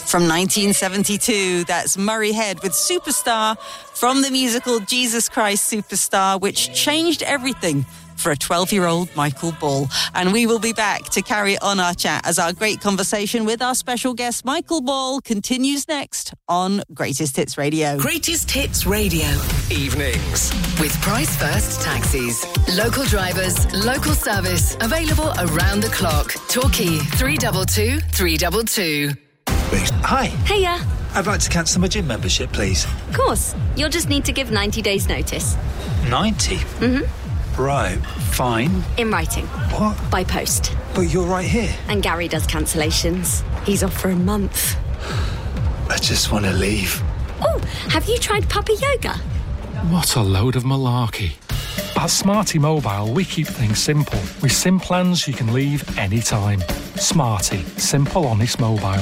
From 1972, that's Murray Head with Superstar from the musical Jesus Christ Superstar, which changed everything for a 12-year-old Michael Ball. And we will be back to carry on our chat as our great conversation with our special guest, Michael Ball, continues next on Greatest Hits Radio. Greatest Hits Radio. Evenings. With Price First Taxis. Local drivers, local service, available around the clock. Torquay 322 322. Hi. Hiya. I'd like to cancel my gym membership, please. Of course. You'll just need to give 90 days notice. 90? Mm-hmm. Right, fine. In writing. What? By post. But you're right here. And Gary does cancellations. He's off for a month. I just want to leave. Oh, have you tried puppy yoga? What a load of malarkey. At Smarty Mobile, we keep things simple. With SIM plans you can leave anytime. Smarty. Simple, honest mobile.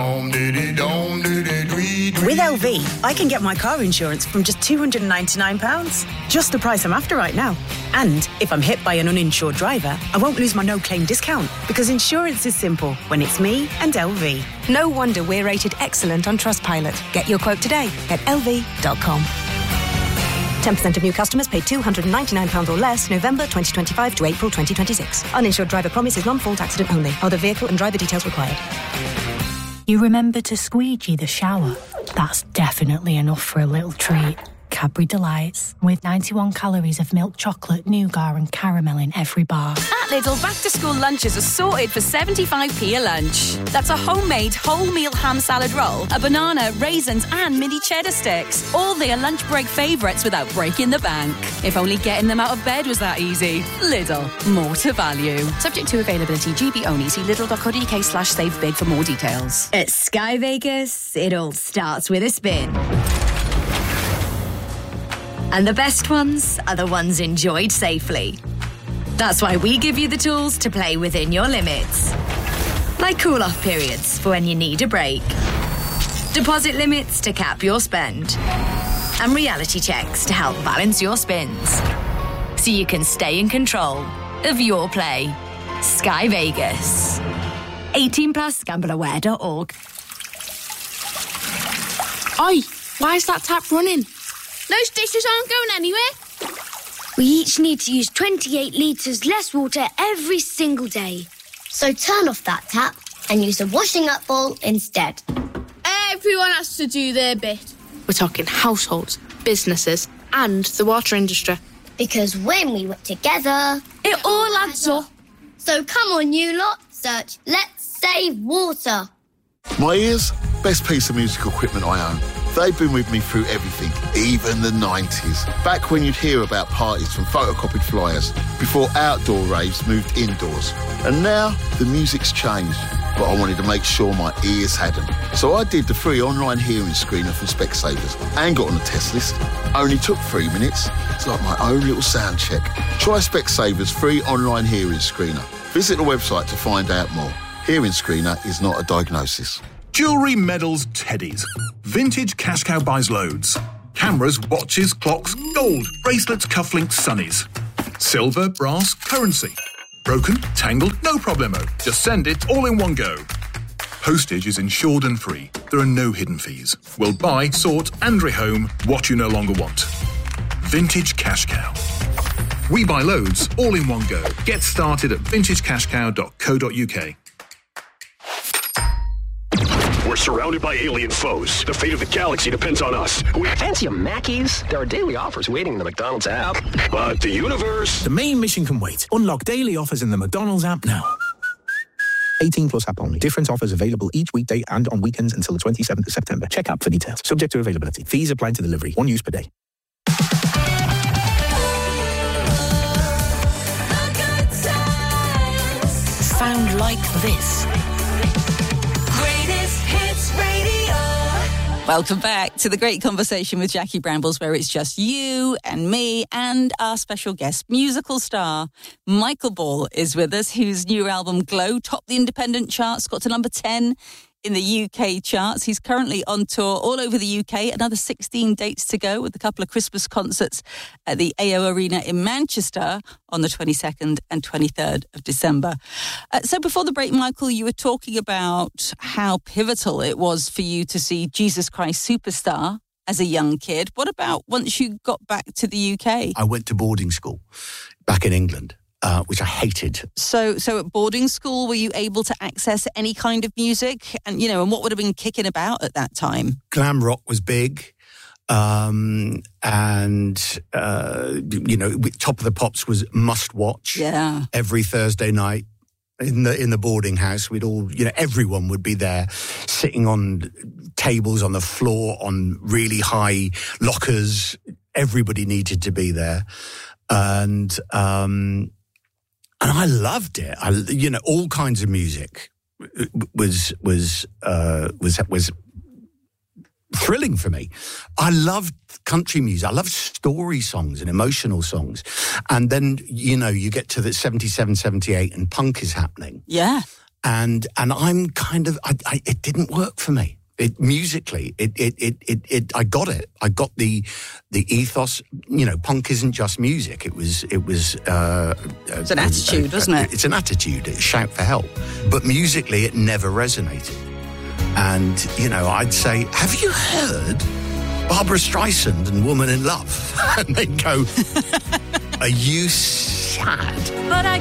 With LV, I can get my car insurance from just £299. Just the price I'm after right now. And if I'm hit by an uninsured driver, I won't lose my no-claim discount because insurance is simple when it's me and LV. No wonder we're rated excellent on Trustpilot. Get your quote today at lv.com. 10% of new customers paid £299 or less November 2025 to April 2026. Uninsured driver promise is non-fault accident only. Other vehicle and driver details required. You remember to squeegee the shower? That's definitely enough for a little treat. Cadbury Delights, with 91 calories of milk chocolate, nougat and caramel in every bar. At Lidl, back-to-school lunches are sorted for 75p a lunch. That's a homemade whole-meal ham salad roll, a banana, raisins and mini cheddar sticks. All their lunch break favourites without breaking the bank. If only getting them out of bed was that easy. Lidl, more to value. Subject to availability, GB only. See lidl.co.uk/save big for more details. At Sky Vegas, it all starts with a spin. And the best ones are the ones enjoyed safely. That's why we give you the tools to play within your limits. Like cool-off periods for when you need a break. Deposit limits to cap your spend. And reality checks to help balance your spins. So you can stay in control of your play. Sky Vegas. 18 plus, gambleaware.org. Oi, why is that tap running? Those dishes aren't going anywhere. We each need to use 28 litres less water every single day. So turn off that tap and use a washing up bowl instead. Everyone has to do their bit. We're talking households, businesses and the water industry. Because when we work together, it all adds up. So come on, you lot, search Let's Save Water. My ears, best piece of musical equipment I own. They've been with me through everything, even the 90s. Back when you'd hear about parties from photocopied flyers, before outdoor raves moved indoors. And now, the music's changed, but I wanted to make sure my ears hadn't. So I did the free online hearing screener from Specsavers and got on the test list. Only took 3 minutes. It's like my own little sound check. Try Specsavers free online hearing screener. Visit the website to find out more. Hearing screener is not a diagnosis. Jewellery, medals, teddies. Vintage Cash Cow buys loads. Cameras, watches, clocks, gold, bracelets, cufflinks, sunnies. Silver, brass, currency. Broken, tangled, no problemo. Just send it all in one go. Postage is insured and free. There are no hidden fees. We'll buy, sort and rehome what you no longer want. Vintage Cash Cow. We buy loads all in one go. Get started at vintagecashcow.co.uk. We're surrounded by alien foes. The fate of the galaxy depends on us. We fancy a Mackey's? There are daily offers waiting in the McDonald's app. But the universe... The main mission can wait. Unlock daily offers in the McDonald's app now. 18 plus app only. Different offers available each weekday and on weekends until the 27th of September. Check app for details. Subject to availability. Fees apply to delivery. One use per day. Sound like this. Welcome back to the great conversation with Jackie Brambles, where it's just you and me and our special guest, musical star Michael Ball is with us, whose new album Glow topped the independent charts, got to number 10 in the UK charts. He's currently on tour all over the UK. Another 16 dates to go with a couple of Christmas concerts at the AO Arena in Manchester on the 22nd and 23rd of December. So before the break, Michael, you were talking about how pivotal it was for you to see Jesus Christ Superstar as a young kid. What about once you got back to the UK? I went to boarding school back in England, which I hated. So at boarding school, were you able to access any kind of music? And, and what would have been kicking about at that time? Glam rock was big. Top of the Pops was must watch. Yeah. Every Thursday night. In the boarding house, we'd all, everyone would be there, sitting on tables on the floor, on really high lockers. Everybody needed to be there, and I loved it. All kinds of music was thrilling for me. I loved country music. I loved story songs and emotional songs. And then, you get to the 77, 78 and punk is happening. Yeah. And I'm kind of, it didn't work for me. Musically, I got it. I got the ethos. Punk isn't just music. It was it's an attitude, wasn't it? It's an attitude. It's shout for help. But musically, it never resonated. And, I'd say, have you heard Barbara Streisand and Woman in Love? And they'd go, are you sad? But I